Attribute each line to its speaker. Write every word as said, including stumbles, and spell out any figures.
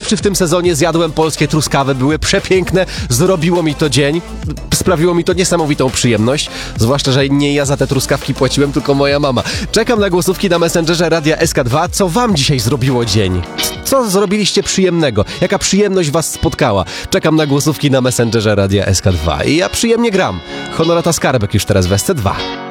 Speaker 1: pierwszy w tym sezonie zjadłem polskie truskawy, były przepiękne, zrobiło mi to dzień, sprawiło mi to niesamowitą przyjemność, zwłaszcza, że nie ja za te truskawki płaciłem, tylko moja mama. Czekam na głosówki na Messengerze Radia S K dwa. Co wam dzisiaj zrobiło dzień? Co zrobiliście przyjemnego? Jaka przyjemność was spotkała? Czekam na głosówki na Messengerze Radia S K dwa. I ja przyjemnie gram. Honorata Skarbek już teraz w S C dwa.